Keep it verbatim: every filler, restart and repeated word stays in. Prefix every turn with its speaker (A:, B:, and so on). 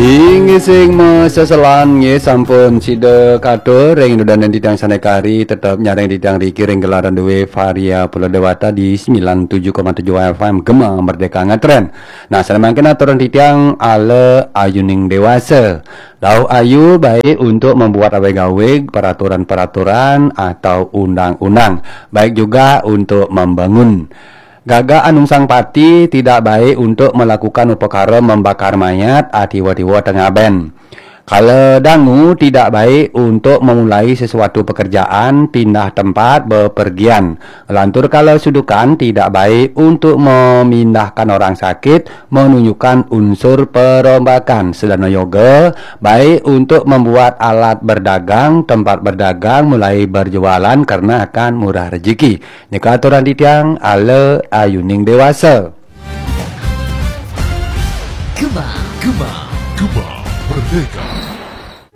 A: Ingi sing seselan nge sampun sida katur ring dan ditang sanekari tetap nyareng ditang riki ring gelaran duwe Varia Pulau Dewata di sembilan puluh tujuh koma tujuh F M Gema Merdeka Ngetren. Nah, salamangken aturan ditang ale ayuning dewasa. Lau ayu baik untuk membuat awe-gawe peraturan-peraturan atau undang-undang, baik juga untuk membangun. Gaga anung sang pati tidak baik untuk melakukan upekara membakar mayat atiwa-tiwa tengah ben. Kalau dangu tidak baik untuk memulai sesuatu pekerjaan, pindah tempat, bepergian. Lantur kalau sudukan tidak baik untuk memindahkan orang sakit, menunjukkan unsur perombakan. Sedana yoga baik untuk membuat alat berdagang, tempat berdagang mulai berjualan karena akan murah rezeki. Nika aturan ditiang ale ayuning dewasa.
B: Gema, Gema, Gema Merdeka.